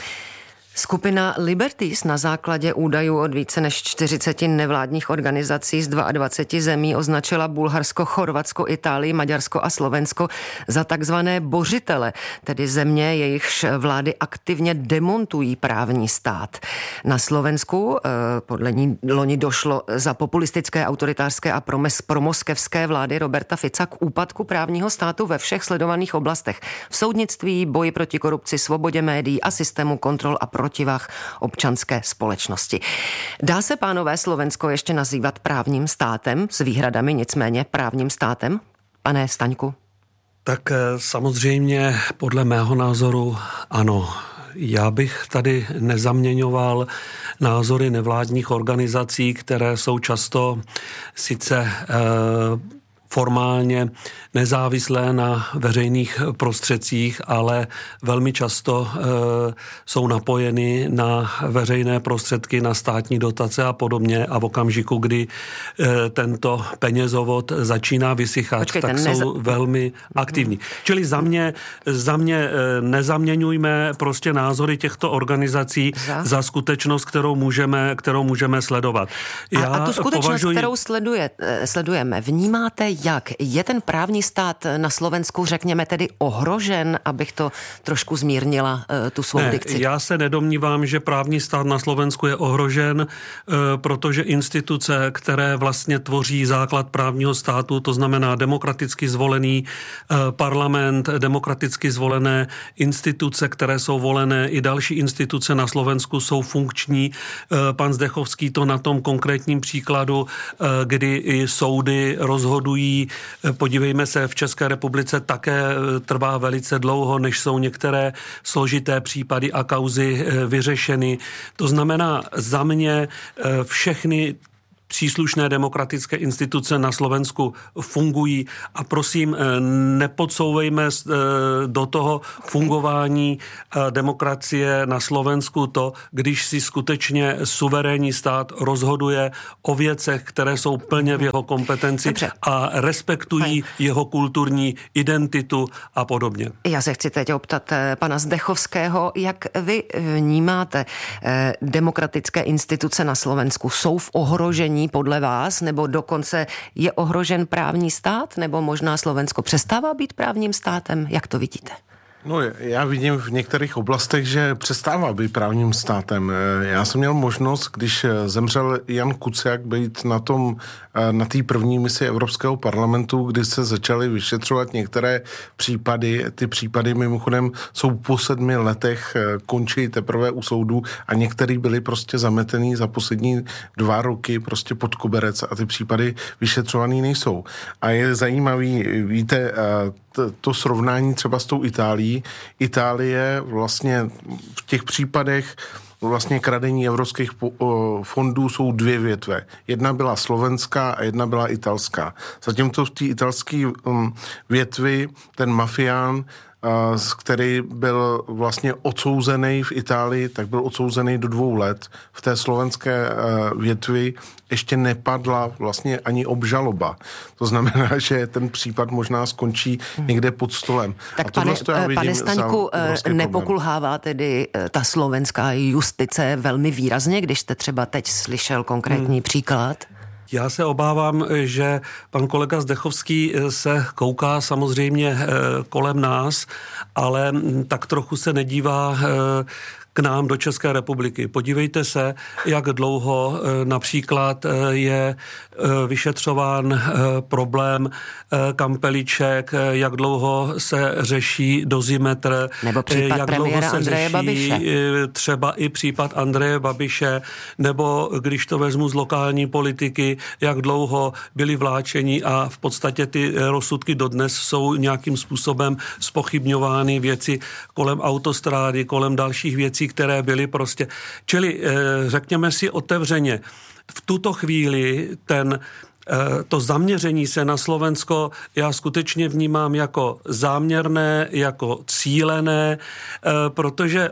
Skupina Liberties na základě údajů od více než 40 nevládních organizací z 22 zemí označila Bulharsko, Chorvatsko, Itálii, Maďarsko a Slovensko za takzvané bořitele, tedy země, jejichž vlády aktivně demontují právní stát. Na Slovensku podle ní loni došlo za populistické, autoritářské a promoskevské vlády Roberta Fica k úpadku právního státu ve všech sledovaných oblastech. V soudnictví, boji proti korupci, svobodě médií a systému kontrol a protivách občanské společnosti. Dá se, pánové, Slovensko ještě nazývat právním státem, s výhradami nicméně právním státem? Pane Staňku? Tak samozřejmě podle mého názoru ano. Já bych tady nezaměňoval názory nevládních organizací, které jsou často sice formálně nezávislé na veřejných prostředcích, ale velmi často jsou napojeny na veřejné prostředky, na státní dotace a podobně a v okamžiku, kdy tento penězovod začíná vysychat, tak jsou velmi aktivní. Čili za mě nezaměňujme prostě názory těchto organizací za skutečnost, kterou můžeme sledovat. A tu skutečnost, kterou sledujeme, vnímáte jak? Je ten právní stát na Slovensku, řekněme tedy, ohrožen, abych to trošku zmírnila, tu svou dikci? Já se nedomnívám, že právní stát na Slovensku je ohrožen, protože instituce, které vlastně tvoří základ právního státu, to znamená demokraticky zvolený parlament, demokraticky zvolené instituce, které jsou volené, i další instituce na Slovensku jsou funkční. Pan Zdechovský to na tom konkrétním příkladu, kdy i soudy rozhodují. Podívejme se, v České republice také trvá velice dlouho, než jsou některé složité případy a kauzy vyřešeny. To znamená, za mě všechny příslušné demokratické instituce na Slovensku fungují a prosím, nepodsouvejme do toho fungování demokracie na Slovensku to, když si skutečně suverénní stát rozhoduje o věcech, které jsou plně v jeho kompetenci a respektují jeho kulturní identitu a podobně. Já se chci teď optat pana Zdechovského, jak vy vnímáte demokratické instituce na Slovensku? Jsou v ohrožení podle vás, nebo dokonce je ohrožen právní stát, nebo možná Slovensko přestává být právním státem? Jak to vidíte? No, já vidím v některých oblastech, že přestává být právním státem. Já jsem měl možnost, když zemřel Jan Kuciak, být na té první misi Evropského parlamentu, kdy se začaly vyšetřovat některé případy. Ty případy mimochodem jsou po 7 letech, končí teprve u soudu a některý byly prostě zametený za poslední 2 roky prostě pod koberec a ty případy vyšetřovaný nejsou. A je zajímavý, víte, to srovnání třeba s tou Itálií. Itálie vlastně v těch případech vlastně kradení evropských fondů jsou 2 větve. Jedna byla slovenská a jedna byla italská. Zatímco v té italské větvi ten mafián, který byl vlastně odsouzený v Itálii, tak byl odsouzený do 2 let. V té slovenské větvi ještě nepadla vlastně ani obžaloba. To znamená, že ten případ možná skončí někde pod stolem. Tak pane Staňku, nepokulhává tedy ta slovenská justice velmi výrazně, když jste třeba teď slyšel konkrétní příklad? Já se obávám, že pan kolega Zdechovský se kouká samozřejmě kolem nás, ale tak trochu se nedívá k nám do České republiky. Podívejte se, jak dlouho například je vyšetřován problém kampeliček, jak dlouho se řeší dozimetr, nebo případ jak premiéra dlouho se Andreje řeší Babiše. Třeba i případ Andreje Babiše, nebo když to vezmu z lokální politiky, jak dlouho byli vláčeni a v podstatě ty rozsudky dodnes jsou nějakým způsobem zpochybňovány, věci kolem autostrády, kolem dalších věcí, které byly prostě. Čili řekněme si otevřeně, v tuto chvíli to zaměření se na Slovensko já skutečně vnímám jako záměrné, jako cílené, protože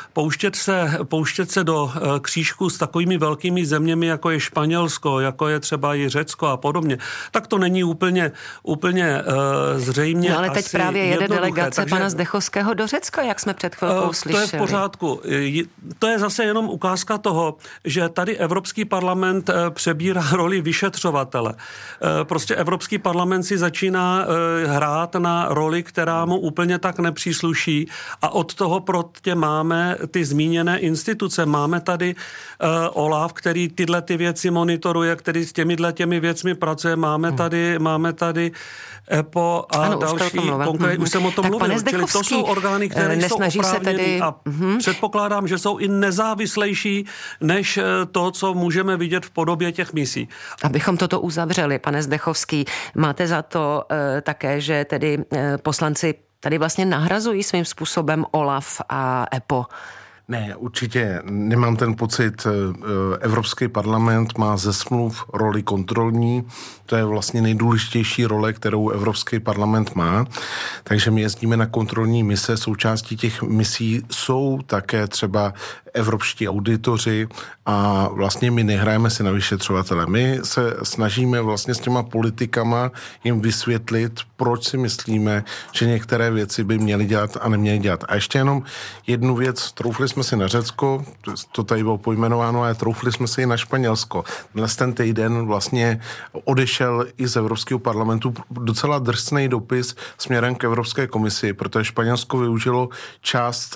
pouštět se do křížku s takovými velkými zeměmi, jako je Španělsko, jako je třeba i Řecko a podobně, tak to není úplně zřejmě. No ale teď právě jede delegace pana Zdechovského do Řecka, jak jsme před chvilkou slyšeli. To je v pořádku. To je zase jenom ukázka toho, že tady Evropský parlament přebírá roli vyšetřovatele. Prostě Evropský parlament si začíná hrát na roli, která mu úplně tak nepřísluší a od toho prostě máme ty zmíněné instituce. Máme tady OLAF, který tyhle ty věci monitoruje, který s těmi věcmi pracuje. Máme tady EPO a ano, další. Už jsem o tom mluvil. Čili to jsou orgány, které jsou oprávněny a předpokládám, že jsou i nezávislejší než to, co můžeme vidět v podobě těch misí. Abychom toto uzavřeli, pane Zdechovský, máte za to také, že tedy poslanci tady vlastně nahrazují svým způsobem OLAF a EPO? Ne, určitě nemám ten pocit. Evropský parlament má ze smluv roli kontrolní. To je vlastně nejdůležitější role, kterou Evropský parlament má. Takže my jezdíme na kontrolní mise. Součástí těch misí jsou také třeba evropští auditoři a vlastně my nehrajeme si na vyšetřovatele. My se snažíme vlastně s těma politikama jim vysvětlit, proč si myslíme, že některé věci by měly dělat a neměly dělat. A ještě jenom jednu věc, troufli jsme si na Řecko, to tady bylo pojmenováno, ale troufli jsme si i na Španělsko. Dnes ten týden vlastně odešel i z Evropského parlamentu docela drsný dopis směrem k Evropské komisi, protože Španělsko využilo část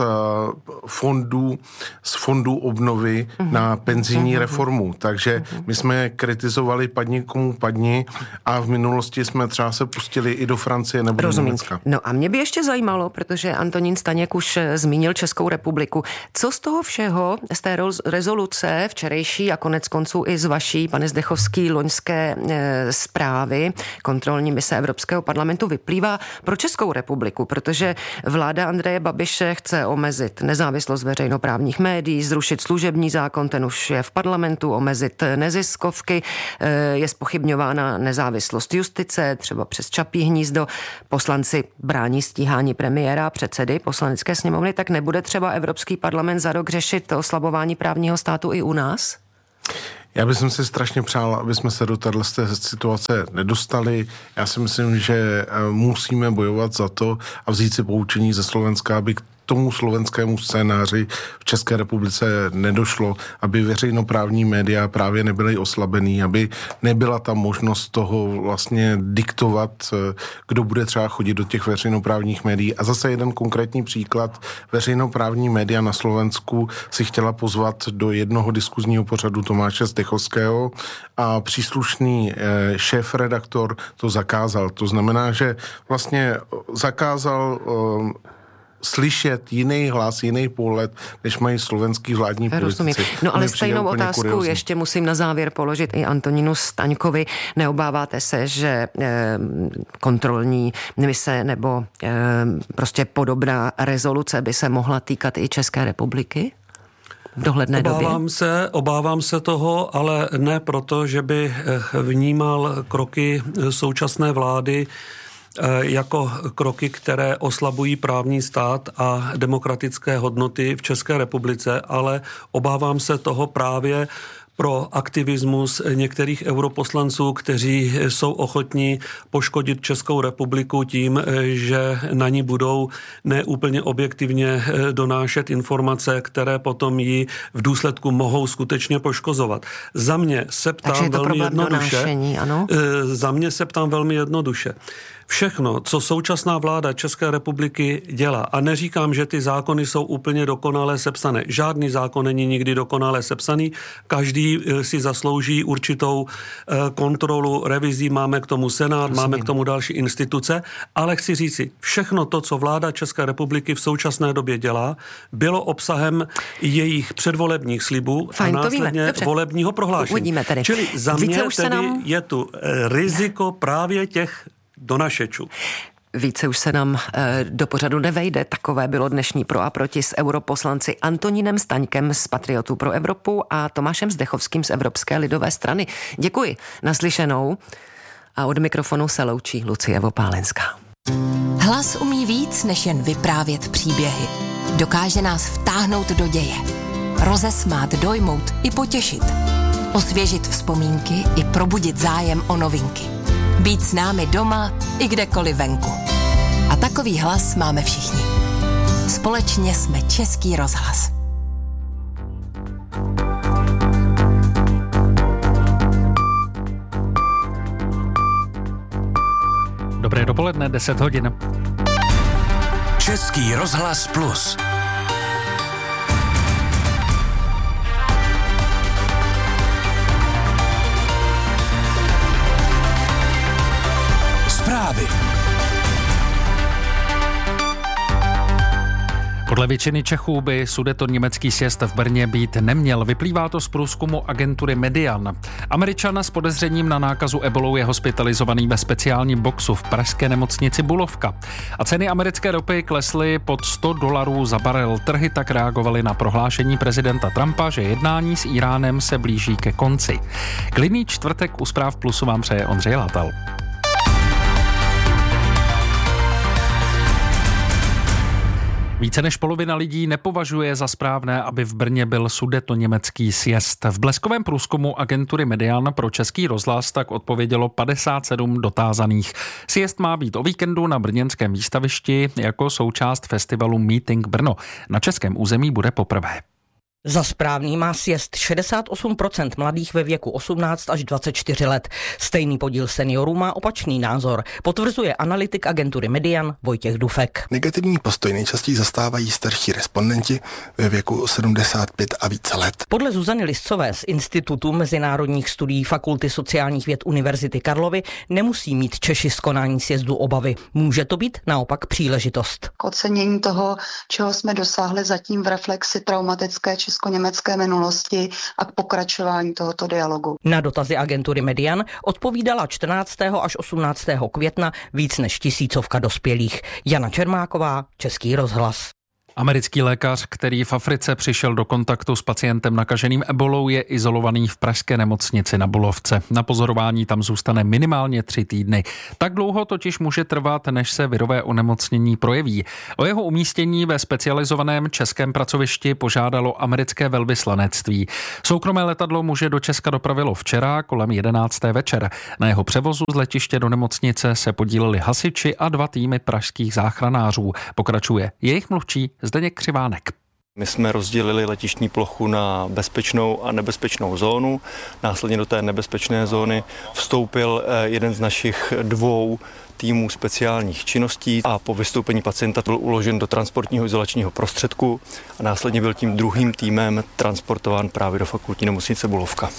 z fondů obnovy na penzijní reformu. Takže my jsme kritizovali padni komu padni a v minulosti jsme třeba se pustili i do Francie nebo do Německa. No a mě by ještě zajímalo, protože Antonín Staněk už zmínil Českou republiku. Co z toho všeho, z té rezoluce včerejší a konec konců i z vaší, pane Zdechovský, loňské zprávy kontrolní mise Evropského parlamentu vyplývá pro Českou republiku, protože vláda Andreje Babiše chce omezit nezávislost veřejnoprávních médií, zrušit služební zákon, ten už je v parlamentu, omezit neziskovky, je zpochybňována nezávislost justice, třeba přes Čapí hnízdo, poslanci brání stíhání premiéra, předsedy Poslanecké sněmovny, tak nebude třeba Evropský parlament za rok řešit oslabování právního státu i u nás? Já bych si strašně přál, aby jsme se do této situace nedostali. Já si myslím, že musíme bojovat za to a vzít si poučení ze Slovenska, aby k tomu slovenskému scénáři v České republice nedošlo, aby veřejnoprávní média právě nebyly oslabený, aby nebyla ta možnost toho vlastně diktovat, kdo bude třeba chodit do těch veřejnoprávních médií. A zase jeden konkrétní příklad. Veřejnoprávní média na Slovensku si chtěla pozvat do jednoho diskuzního pořadu Tomáše Zdechovského a příslušný šéf-redaktor to zakázal. To znamená, že vlastně zakázal slyšet jiný hlas, jiný pohled, než mají slovenský vládní politici. No ale stejnou otázku kuriózní. Ještě musím na závěr položit i Antonínu Staňkovi. Neobáváte se, že kontrolní mise nebo prostě podobná rezoluce by se mohla týkat i České republiky? V dohledné době? Obávám se toho, ale ne proto, že by vnímal kroky současné vlády jako kroky, které oslabují právní stát a demokratické hodnoty v České republice, ale obávám se toho právě pro aktivismus některých europoslanců, kteří jsou ochotní poškodit Českou republiku tím, že na ní budou neúplně objektivně donášet informace, které potom ji v důsledku mohou skutečně poškozovat. Za mě se ptám velmi jednoduše. Za mě se ptám velmi jednoduše. Všechno, co současná vláda České republiky dělá, a neříkám, že ty zákony jsou úplně dokonale sepsané. Žádný zákon není nikdy dokonale sepsaný, každý si zaslouží určitou kontrolu, revizí, máme k tomu Senát, máme k tomu další instituce, ale chci říci, všechno to, co vláda České republiky v současné době dělá, bylo obsahem jejich předvolebních slibů a následně volebního prohlášení. Čili za mě tedy je tu riziko právě těch donašečů. Více už se nám do pořadu nevejde. Takové bylo dnešní Pro a proti s europoslanci Antonínem Staňkem z Patriotů pro Evropu a Tomášem Zdechovským z Evropské lidové strany. Děkuji, naslyšenou a od mikrofonu se loučí Lucie Vopálenská. Hlas umí víc, než jen vyprávět příběhy. Dokáže nás vtáhnout do děje. Rozesmát, dojmout i potěšit. Osvěžit vzpomínky i probudit zájem o novinky. Být s námi doma i kdekoliv venku. A takový hlas máme všichni. Společně jsme Český rozhlas. Dobré dopoledne, 10 hodin. Český rozhlas Plus. Po Podle většiny Čechů by sudetoněmecký sjezd v Brně být neměl. Vyplývá to z průzkumu agentury Median. Američan s podezřením na nákazu ebolou je hospitalizovaný ve speciálním boxu v pražské nemocnici Bulovka. A ceny americké ropy klesly pod $100 za barel. Trhy tak reagovaly na prohlášení prezidenta Trumpa, že jednání s Íránem se blíží ke konci. Klidný čtvrtek u Zpráv Plusu vám přeje Ondřej Látal. Více než polovina lidí nepovažuje za správné, aby v Brně byl sudetoněmecký sjezd. V bleskovém průzkumu agentury Median pro Český rozhlas tak odpovědělo 57 dotázaných. Sjezd má být o víkendu na brněnském výstavišti jako součást festivalu Meeting Brno. Na českém území bude poprvé. Za správný má sjezd 68% mladých ve věku 18 až 24 let. Stejný podíl seniorů má opačný názor, potvrzuje analytik agentury Median Vojtěch Dufek. Negativní postoj nejčastěji zastávají starší respondenti ve věku 75 a více let. Podle Zuzany Liscové z Institutu mezinárodních studií Fakulty sociálních věd Univerzity Karlovy nemusí mít Češi z konání sjezdu obavy. Může to být naopak příležitost. K ocenění toho, čeho jsme dosáhli zatím v reflexi traumatické česko-německé minulosti a k pokračování tohoto dialogu. Na dotazy agentury Median odpovídala 14. až 18. května víc než 1000 dospělých. Jana Čermáková, Český rozhlas. Americký lékař, který v Africe přišel do kontaktu s pacientem nakaženým ebolou, je izolovaný v pražské nemocnici na Bulovce. Na pozorování tam zůstane minimálně 3 týdny. Tak dlouho totiž může trvat, než se virové onemocnění projeví. O jeho umístění ve specializovaném českém pracovišti požádalo americké velvyslanectví. Soukromé letadlo muže do Česka dopravilo včera kolem 11. večer. Na jeho převozu z letiště do nemocnice se podíleli hasiči a 2 týmy pražských záchranářů. Pokračuje jejich mluvčí Zdeněk Křivánek. My jsme rozdělili letištní plochu na bezpečnou a nebezpečnou zónu. Následně do té nebezpečné zóny vstoupil jeden z našich 2 týmů speciálních činností a po vystoupení pacienta byl uložen do transportního izolačního prostředku a následně byl tím druhým týmem transportován právě do fakultní nemocnice Bulovka.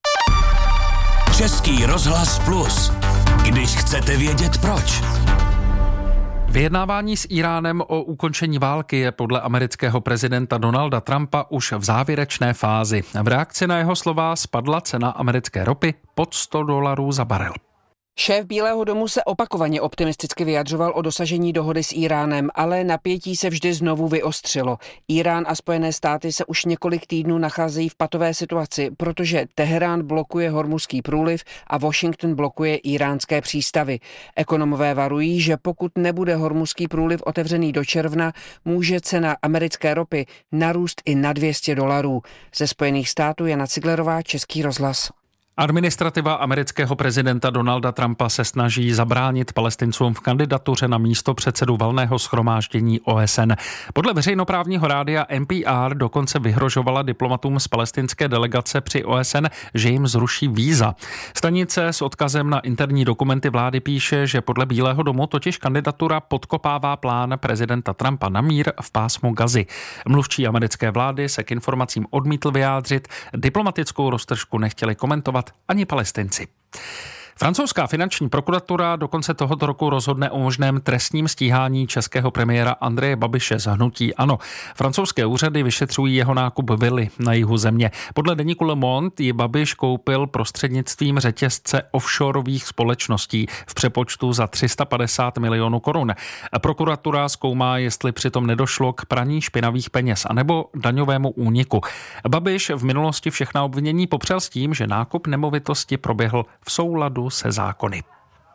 Český rozhlas Plus. Když chcete vědět proč. Vyjednávání s Íránem o ukončení války je podle amerického prezidenta Donalda Trumpa už v závěrečné fázi. V reakci na jeho slova spadla cena americké ropy pod $100 za barel. Šéf Bílého domu se opakovaně optimisticky vyjadřoval o dosažení dohody s Íránem, ale napětí se vždy znovu vyostřilo. Írán a Spojené státy se už několik týdnů nacházejí v patové situaci, protože Teherán blokuje Hormuzský průliv a Washington blokuje íránské přístavy. Ekonomové varují, že pokud nebude Hormuzský průliv otevřený do června, může cena americké ropy narůst i na $200. Ze Spojených států Jana Ciglerová, Český rozhlas. Administrativa amerického prezidenta Donalda Trumpa se snaží zabránit Palestincům v kandidatuře na místo předsedu Valného shromáždění OSN. Podle veřejnoprávního rádia NPR dokonce vyhrožovala diplomatům z palestinské delegace při OSN, že jim zruší víza. Stanice s odkazem na interní dokumenty vlády píše, že podle Bílého domu totiž kandidatura podkopává plán prezidenta Trumpa na mír v pásmu Gazy. Mluvčí americké vlády se k informacím odmítl vyjádřit, diplomatickou roztržku nechtěli komentovat ani Palestinci. Francouzská finanční prokuratura do konce tohoto roku rozhodne o možném trestním stíhání českého premiéra Andreje Babiše z hnutí ANO. Francouzské úřady vyšetřují jeho nákup vily na jihu země. Podle deníku Le Monde ji Babiš koupil prostřednictvím řetězce offshoreových společností v přepočtu za 350 milionů korun. Prokuratura zkoumá, jestli přitom nedošlo k praní špinavých peněz anebo daňovému úniku. Babiš v minulosti všechna obvinění popřel s tím, že nákup nemovitosti proběhl v souladu se zákony.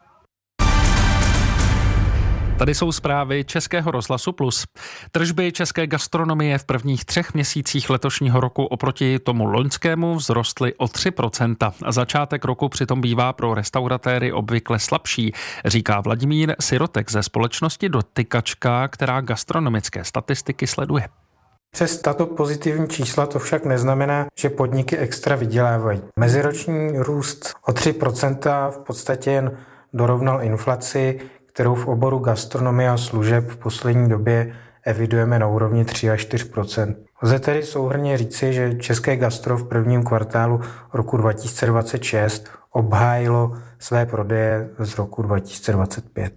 Tady jsou zprávy Českého rozhlasu Plus. Tržby české gastronomie v prvních 3 měsících letošního roku oproti tomu loňskému vzrostly o 3%. Začátek roku přitom bývá pro restauratéry obvykle slabší, říká Vladimír Sirotek ze společnosti Dotykačka, která gastronomické statistiky sleduje. Přes tato pozitivní čísla to však neznamená, že podniky extra vydělávají. Meziroční růst o 3% v podstatě jen dorovnal inflaci, kterou v oboru gastronomie a služeb v poslední době evidujeme na úrovni 3 až 4%. Lze tedy souhrnně říci, že české gastro v prvním kvartálu roku 2026 obhájilo své prodeje z roku 2025.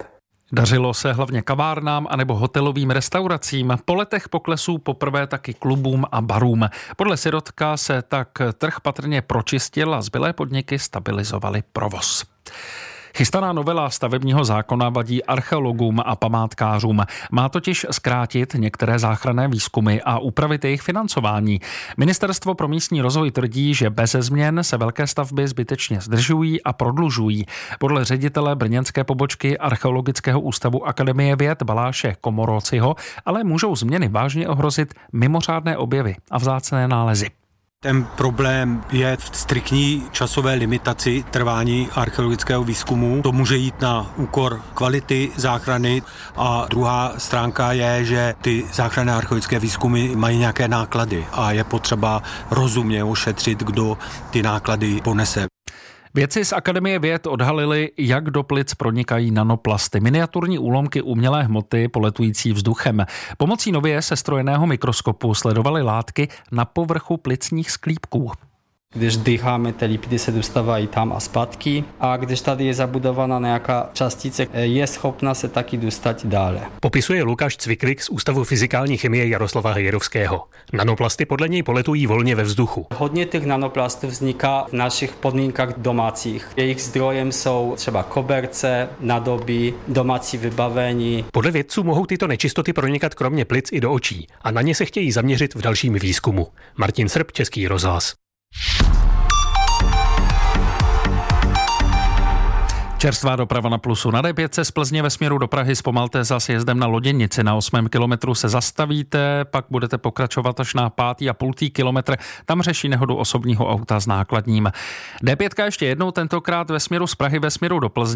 Dařilo se hlavně kavárnám anebo hotelovým restauracím. Po letech poklesů poprvé taky klubům a barům. Podle Sirotka se tak trh patrně pročistil a zbylé podniky stabilizovaly provoz. Chystaná novela stavebního zákona vadí archeologům a památkářům. Má totiž zkrátit některé záchranné výzkumy a upravit jejich financování. Ministerstvo pro místní rozvoj tvrdí, že bez změn se velké stavby zbytečně zdržují a prodlužují. Podle ředitele brněnské pobočky Archeologického ústavu Akademie věd Baláše Komorociho ale můžou změny vážně ohrozit mimořádné objevy a vzácné nálezy. Ten problém je v striktní časové limitaci trvání archeologického výzkumu. To může jít na úkor kvality záchrany a druhá stránka je, že ty záchranné archeologické výzkumy mají nějaké náklady a je potřeba rozumně ošetřit, kdo ty náklady ponese. Vědci z Akademie věd odhalili, jak do plic pronikají nanoplasty, miniaturní úlomky umělé hmoty poletující vzduchem. Pomocí nově sestrojeného mikroskopu sledovali látky na povrchu plicních sklípků. Když dýcháme, ty lipidy se dostávají tam a zpátky a když tady je zabudovaná nějaká částice, je schopna se taky dostat dále. Popisuje Lukáš Cviklik z Ústavu fyzikální chemie Jaroslava Hejrovského. Nanoplasty podle něj poletují volně ve vzduchu. Hodně těch nanoplastů vzniká v našich podmínkách domácích. Jejich zdrojem jsou třeba koberce, nádoby, domácí vybavení. Podle vědců mohou tyto nečistoty pronikat kromě plic i do očí a na ně se chtějí zaměřit v dalším výzkumu. Martin Srb, Český rozhlas. Čerstvá doprava na Plusu. Na D5 z Plzně ve směru do Prahy zpomalte za sjezdem na Loděnici. Na 8. kilometru se zastavíte, pak budete pokračovat až na 5,5 kilometr. Tam řeší nehodu osobního auta s nákladním. D5 ještě jednou, tentokrát ve směru z Prahy ve směru do Plzně.